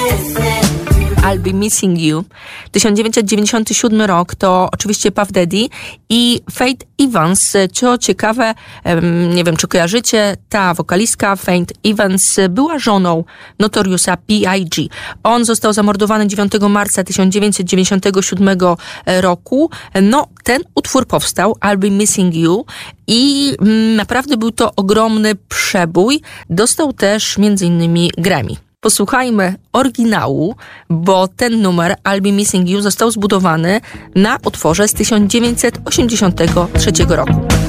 I'll Be Missing You. 1997 rok to oczywiście Puff Daddy i Faith Evans. Co ciekawe, nie wiem czy kojarzycie, ta wokalistka Faith Evans była żoną Notoriousa P.I.G. On został zamordowany 9 marca 1997 roku. No, ten utwór powstał, I'll Be Missing You, i naprawdę był to ogromny przebój. Dostał też m.in. Grammy. Posłuchajmy oryginału, bo ten numer I'll Be Missing You został zbudowany na utworze z 1983 roku.